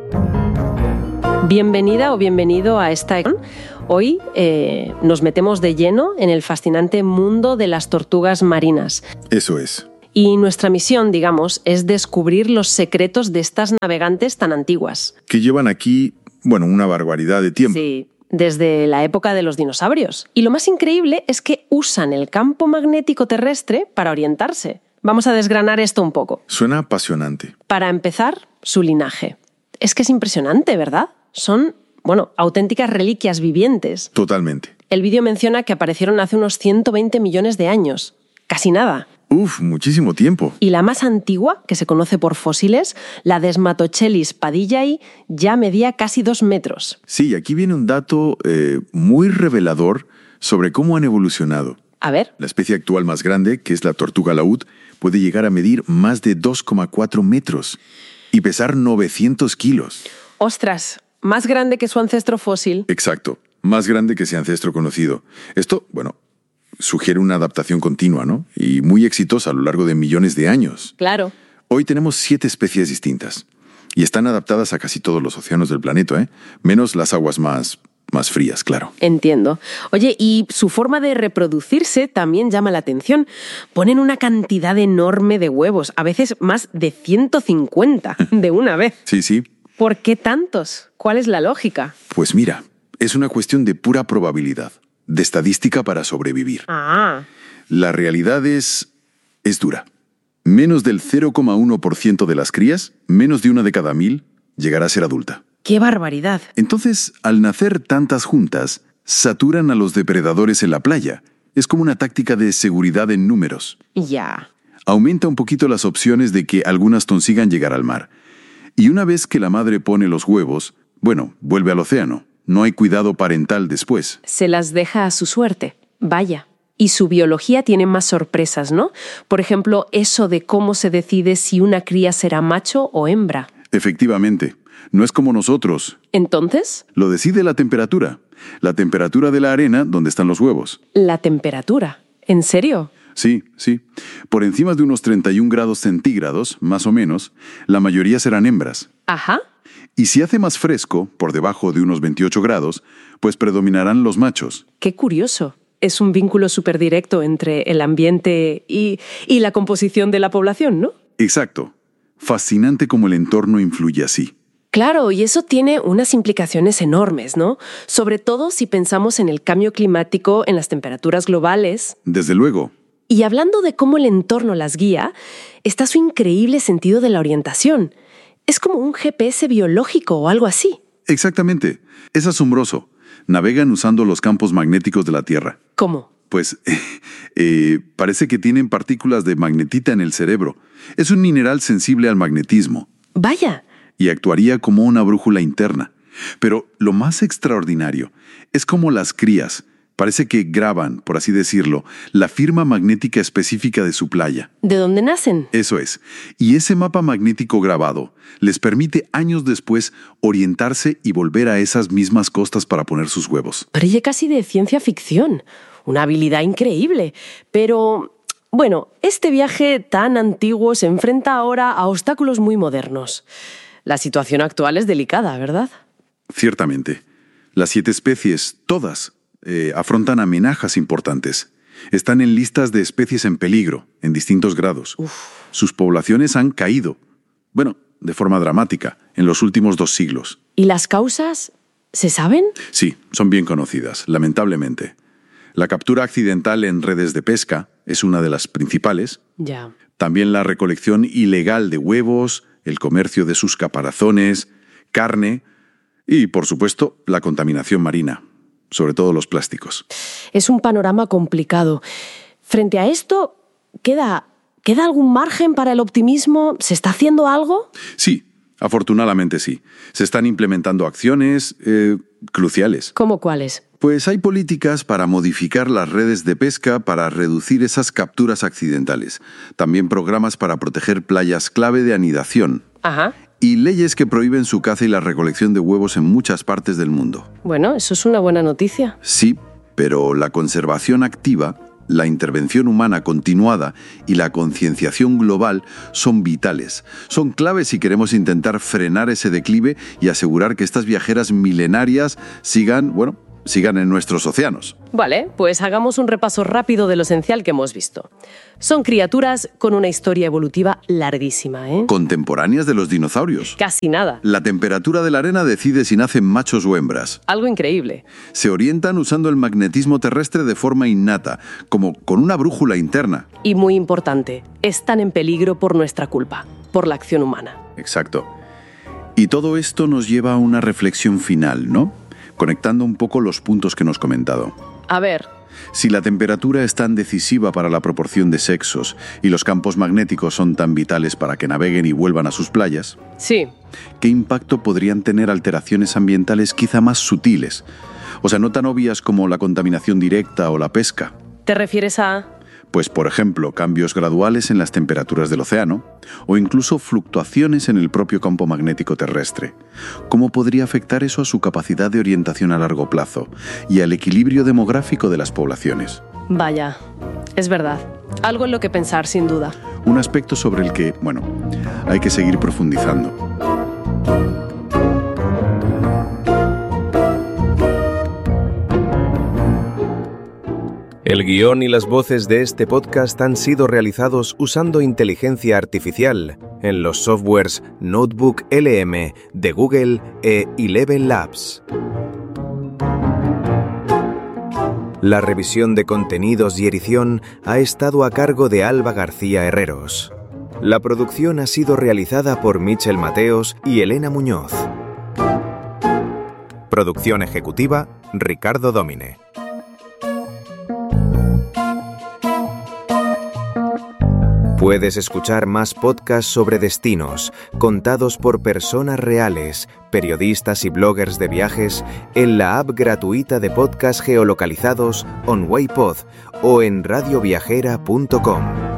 Bienvenida o bienvenido a esta... Hoy nos metemos de lleno en el fascinante mundo de las tortugas marinas. Eso es. Y nuestra misión, digamos, es descubrir los secretos de estas navegantes tan antiguas. Que llevan aquí, una barbaridad de tiempo. Sí, desde la época de los dinosaurios. Y lo más increíble es que usan el campo magnético terrestre para orientarse. Vamos a desgranar esto un poco. Suena apasionante. Para empezar, su linaje. Es que es impresionante, ¿verdad? Son, auténticas reliquias vivientes. Totalmente. El vídeo menciona que aparecieron hace unos 120 millones de años. Casi nada. Muchísimo tiempo. Y la más antigua, que se conoce por fósiles, la Desmatochelys padillae, ya medía casi 2 metros. Sí, aquí viene un dato muy revelador sobre cómo han evolucionado. A ver. La especie actual más grande, que es la tortuga laúd, puede llegar a medir más de 2,4 metros y pesar 900 kilos. ¡Ostras! Más grande que su ancestro fósil. Exacto. Más grande que ese ancestro conocido. Esto, sugiere una adaptación continua, ¿no? Y muy exitosa a lo largo de millones de años. Claro. Hoy tenemos 7 especies distintas. Y están adaptadas a casi todos los océanos del planeta, menos las aguas más frías, claro. Entiendo. Oye, y su forma de reproducirse también llama la atención. Ponen una cantidad enorme de huevos, a veces más de 150 de una vez. Sí. ¿Por qué tantos? ¿Cuál es la lógica? Pues mira, es una cuestión de pura probabilidad, de estadística para sobrevivir. Ah. La realidad es dura. Menos del 0,1% de las crías, menos de una de cada 1000, llegará a ser adulta. ¡Qué barbaridad! Entonces, al nacer tantas juntas, saturan a los depredadores en la playa. Es como una táctica de seguridad en números. Ya. Aumenta un poquito las opciones de que algunas consigan llegar al mar. Y una vez que la madre pone los huevos, vuelve al océano. No hay cuidado parental después. Se las deja a su suerte. Vaya. Y su biología tiene más sorpresas, ¿no? Por ejemplo, eso de cómo se decide si una cría será macho o hembra. Efectivamente. No es como nosotros. ¿Entonces? Lo decide la temperatura. La temperatura de la arena donde están los huevos. ¿La temperatura? ¿En serio? Sí. Por encima de unos 31 grados centígrados, más o menos, la mayoría serán hembras. Ajá. Y si hace más fresco, por debajo de unos 28 grados, pues predominarán los machos. Qué curioso. Es un vínculo súper directo entre el ambiente y la composición de la población, ¿no? Exacto. Fascinante cómo el entorno influye así. Claro, y eso tiene unas implicaciones enormes, ¿no? Sobre todo si pensamos en el cambio climático, en las temperaturas globales. Desde luego. Y hablando de cómo el entorno las guía, está su increíble sentido de la orientación. Es como un GPS biológico o algo así. Exactamente. Es asombroso. Navegan usando los campos magnéticos de la Tierra. ¿Cómo? Pues parece que tienen partículas de magnetita en el cerebro. Es un mineral sensible al magnetismo. Vaya. Y actuaría como una brújula interna. Pero lo más extraordinario es cómo las crías parece que graban, por así decirlo, la firma magnética específica de su playa. ¿De dónde nacen? Eso es. Y ese mapa magnético grabado les permite años después orientarse y volver a esas mismas costas para poner sus huevos. Parece casi de ciencia ficción. Una habilidad increíble. Pero, este viaje tan antiguo se enfrenta ahora a obstáculos muy modernos. La situación actual es delicada, ¿verdad? Ciertamente. Las 7 especies, todas, afrontan amenazas importantes. Están en listas de especies en peligro, en distintos grados. Sus poblaciones han caído, de forma dramática, en los últimos 2 siglos. ¿Y las causas se saben? Sí, son bien conocidas, lamentablemente. La captura accidental en redes de pesca es una de las principales. Ya. También la recolección ilegal de huevos, el comercio de sus caparazones, carne y, por supuesto, la contaminación marina, sobre todo los plásticos. Es un panorama complicado. Frente a esto, ¿queda algún margen para el optimismo? ¿Se está haciendo algo? Sí, afortunadamente sí. Se están implementando acciones cruciales. ¿Cómo cuáles? Pues hay políticas para modificar las redes de pesca para reducir esas capturas accidentales. También programas para proteger playas clave de anidación. Ajá. Y leyes que prohíben su caza y la recolección de huevos en muchas partes del mundo. Bueno, eso es una buena noticia. Sí, pero la conservación activa la intervención humana continuada y la concienciación global son vitales. Son claves si queremos intentar frenar ese declive y asegurar que estas viajeras milenarias sigan en nuestros océanos. Vale, pues hagamos un repaso rápido de lo esencial que hemos visto. Son criaturas con una historia evolutiva larguísima, ¿eh? Contemporáneas de los dinosaurios. Casi nada. La temperatura de la arena decide si nacen machos o hembras. Algo increíble. Se orientan usando el magnetismo terrestre de forma innata, como con una brújula interna. Y muy importante, están en peligro por nuestra culpa, por la acción humana. Exacto. Y todo esto nos lleva a una reflexión final, ¿no? Conectando un poco los puntos que hemos comentado. A ver. Si la temperatura es tan decisiva para la proporción de sexos y los campos magnéticos son tan vitales para que naveguen y vuelvan a sus playas, sí. ¿Qué impacto podrían tener alteraciones ambientales quizá más sutiles? O sea, no tan obvias como la contaminación directa o la pesca. ¿Te refieres a...? Pues, por ejemplo, cambios graduales en las temperaturas del océano o incluso fluctuaciones en el propio campo magnético terrestre. ¿Cómo podría afectar eso a su capacidad de orientación a largo plazo y al equilibrio demográfico de las poblaciones? Vaya, es verdad. Algo en lo que pensar, sin duda. Un aspecto sobre el que, hay que seguir profundizando. El guión y las voces de este podcast han sido realizados usando inteligencia artificial en los softwares Notebook LM de Google e Eleven Labs. La revisión de contenidos y edición ha estado a cargo de Alba García Herreros. La producción ha sido realizada por Michel Mateos y Elena Muñoz. Producción ejecutiva, Ricardo Domine. Puedes escuchar más podcasts sobre destinos, contados por personas reales, periodistas y bloggers de viajes, en la app gratuita de podcast geolocalizados OnWayPod o en radioviajera.com.